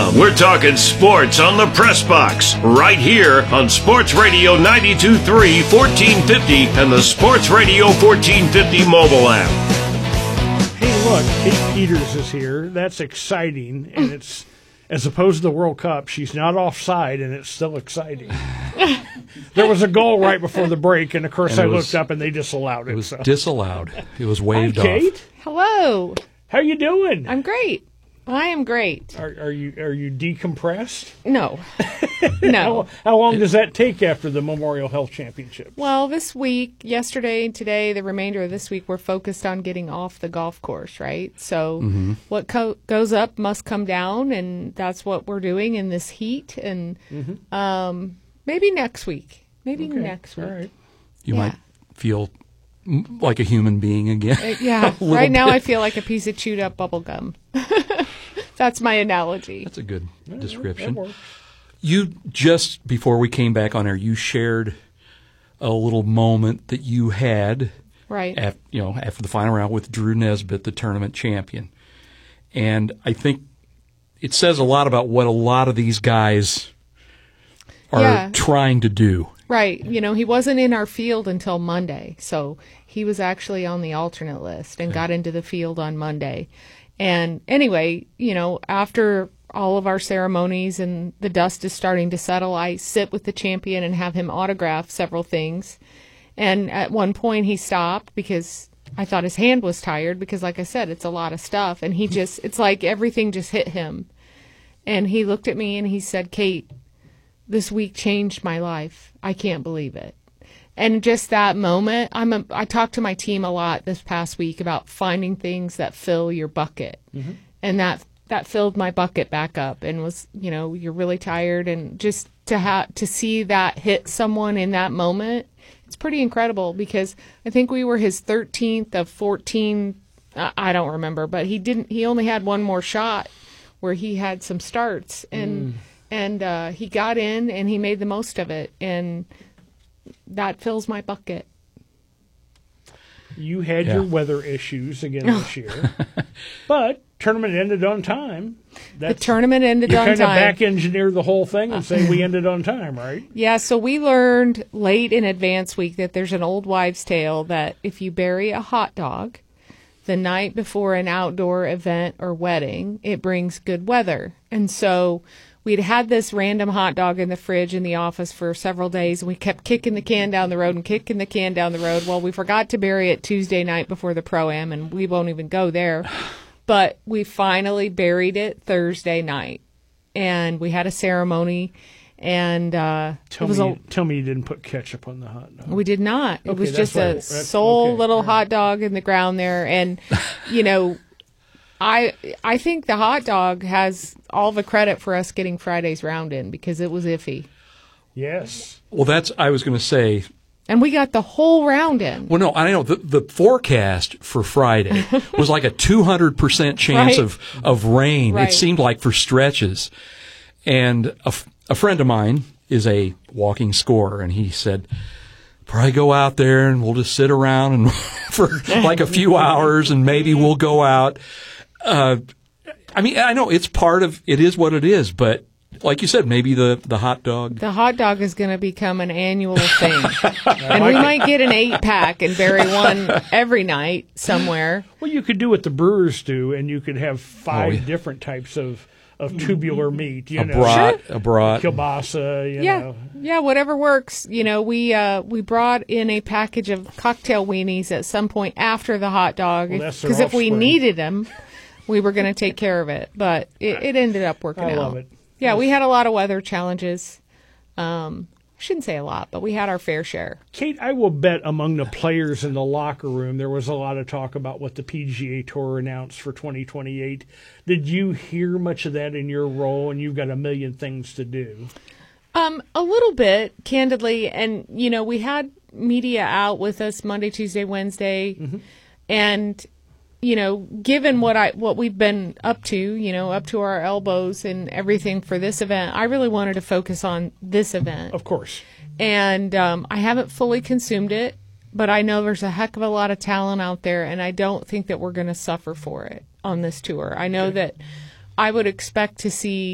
We're talking sports on the Press Box, right here on Sports Radio 92.3, 1450, and the Sports Radio 1450 mobile app. Hey, look, Kate Peters is here. That's exciting, and it's, as opposed to the World Cup, she's not offside, and it's still exciting. There was a goal right before the break, and of course I looked up, and they disallowed it. It was disallowed. It was waved off. Hi, Kate. Hello. How you doing? I'm great. I am great. Are you decompressed? No. No. How long does that take after the Memorial Health Championship? Well, this week, yesterday and today, the remainder of this week, we're focused on getting off the golf course, right? So what goes up must come down, and that's what we're doing in this heat. And maybe next week. Next week. All right. You might feel like a human being again. Right now I feel like a piece of chewed up bubble gum. That's my analogy. That's a good description. That works. You, just before we came back on air, you shared a little moment that you had right after the final round with Drew Nesbitt, the tournament champion. And I think it says a lot about what a lot of these guys are trying to do. Right. He wasn't in our field until Monday, so he was actually on the alternate list and got into the field on Monday. And anyway, after all of our ceremonies and the dust is starting to settle, I sit with the champion and have him autograph several things. And at one point he stopped because I thought his hand was tired because, like I said, it's a lot of stuff. And it's like everything just hit him. And he looked at me and he said, "Kate, this week changed my life. I can't believe it." And just that moment, I talked to my team a lot this past week about finding things that fill your bucket. And that filled my bucket back up and was, you're really tired. And just to see that hit someone in that moment, it's pretty incredible because I think we were his 13th of 14. I don't remember, but he only had one more shot where he had some starts and he got in and he made the most of it. And that fills my bucket. You had your weather issues again this year, but tournament ended on time. The tournament ended on time. You kind of back-engineer the whole thing and say we ended on time, right? Yeah, so we learned late in Advance Week that there's an old wives' tale that if you bury a hot dog the night before an outdoor event or wedding, it brings good weather. And so we'd had this random hot dog in the fridge in the office for several days, and we kept kicking the can down the road. Well, we forgot to bury it Tuesday night before the Pro-Am, and we won't even go there. But we finally buried it Thursday night, and we had a ceremony. And tell me you didn't put ketchup on the hot dog. We did not. It was just a little hot dog in the ground there, and I think the hot dog has all the credit for us getting Friday's round in because it was iffy. Yes. Well, I was going to say. And we got the whole round in. Well, no, I know. The forecast for Friday was like a 200% chance of rain. Right. It seemed like for stretches. And a friend of mine is a walking scorer, and he said, probably go out there and we'll just sit around and for like a few hours and maybe we'll go out. I know it is what it is, but like you said, maybe the hot dog. The hot dog is going to become an annual thing. And we might get an 8-pack and bury one every night somewhere. Well, you could do what the Brewers do, and you could have 5 different types of tubular meat, a brat, kielbasa, Yeah, whatever works. We brought in a package of cocktail weenies at some point after the hot dog because if we needed them, we were going to take care of it. But it ended up working out. I love it. Yeah, we had a lot of weather challenges. I shouldn't say a lot, but we had our fair share. Kate, I will bet among the players in the locker room, there was a lot of talk about what the PGA Tour announced for 2028. Did you hear much of that in your role? And you've got a million things to do. A little bit, candidly. And, we had media out with us Monday, Tuesday, Wednesday. And given what we've been up to our elbows and everything for this event, I really wanted to focus on this event. Of course. And I haven't fully consumed it, but I know there's a heck of a lot of talent out there, and I don't think that we're going to suffer for it on this tour. I know that I would expect to see